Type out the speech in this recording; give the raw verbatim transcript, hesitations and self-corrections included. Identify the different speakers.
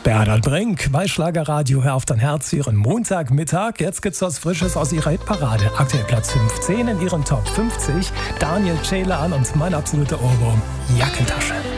Speaker 1: Bernhard Brink bei Schlagerradio, hör auf dein Herz, ihren Montagmittag. Jetzt gibt's was Frisches aus ihrer Hitparade. Aktuell Platz fünfzehn in ihren Top fünfzig. Daniel Ceylan und mein absoluter Ohrwurm, Jackentasche.